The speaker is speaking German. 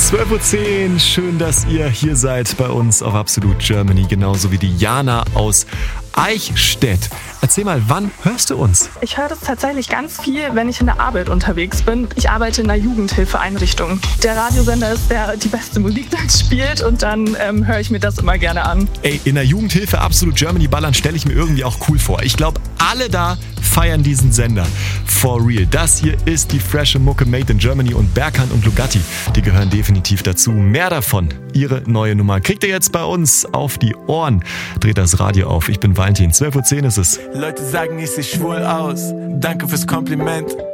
12.10 Uhr, schön, dass ihr hier seid bei uns auf Absolute Germany, genauso wie die Jana aus Eichstätt. Erzähl mal, wann hörst du uns? Ich höre das tatsächlich ganz viel, wenn ich in der Arbeit unterwegs bin. Ich arbeite in einer Jugendhilfeeinrichtung. Der Radiosender ist, der die beste Musik dann spielt und dann höre ich mir das immer gerne an. Ey, in der Jugendhilfe Absolute Germany ballern stelle ich mir irgendwie auch cool vor. Ich glaube, alle da feiern diesen Sender. For real. Das hier ist die frische Mucke Made in Germany und Berkan und Lugatti, die gehören definitiv dazu. Mehr davon, ihre neue Nummer, kriegt ihr jetzt bei uns auf die Ohren. Dreht das Radio auf. Ich bin Valentin. 12.10 Uhr ist es. Leute sagen, ich seh schwul aus. Danke fürs Kompliment.